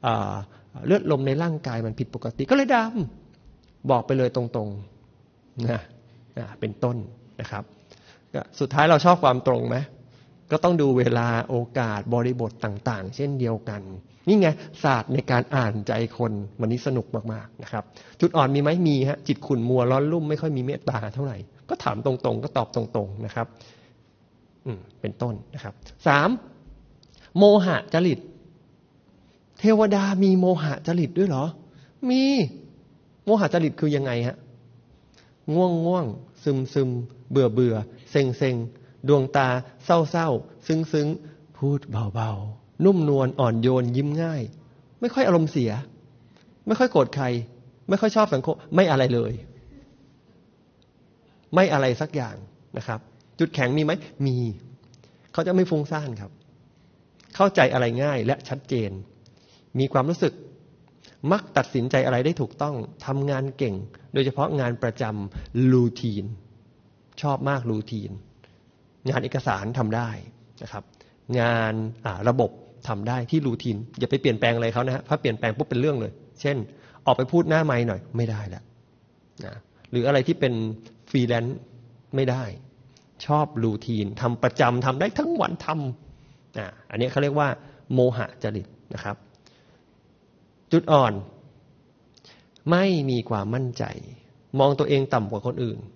เลือดลมในร่างกายมันผิดปกติก็เลยดำบอกไปเลยตรงๆนะเป็นต้นนะครับสุดท้ายเราชอบความตรงไหมก็ต้องดูเวลาโอกาสบริบทต่างๆเช่นเดียวกันนี่ไงศาสตร์ในการอ่านใจคนวันนี้สนุกมากๆนะครับจุดอ่อนมีไหมมีฮะจิตขุ่นมัวร้อนรุ่มไม่ค่อยมีเมตตาเท่าไหร่ก็ถามตรงๆก็ตอบตรงๆนะครับเป็นต้นนะครับ3โมหะจริตเทวดามีโมหะจริตด้วยเหรอมีโมหะจริตคือยังไงฮะง่วงซึมเบื่อเซ็งดวงตาเศร้าซึ้งพูดเบาๆนุ่มนวลอ่อนโยนยิ้มง่ายไม่ค่อยอารมณ์เสียไม่ค่อยโกรธใครไม่ค่อยชอบสังคมไม่อะไรเลยไม่อะไรสักอย่างนะครับจุดแข็งมีไหมมีเขาจะไม่ฟุ้งซ่านครับเข้าใจอะไรง่ายและชัดเจนมีความรู้สึกมักตัดสินใจอะไรได้ถูกต้องทำงานเก่งโดยเฉพาะงานประจำรูทีนชอบมากรูทีนงานเอกสารทำได้นะครับงานระบบทำได้ที่รูทีนอย่าไปเปลี่ยนแปลงอะไรเขานะฮะถ้าเปลี่ยนแปลงปุ๊บเป็นเรื่องเลยเช่นออกไปพูดหน้าไมค์หน่อยไม่ได้แล้วนะหรืออะไรที่เป็นฟรีแลนซ์ไม่ได้ชอบรูทีนทำประจำทำได้ทั้งวันทำอันนี้เขาเรียกว่าโมหะจริตนะครับจุดอ่อนไม่มีความมั่นใจมองตัวเองต่ำกว่าคนอื่น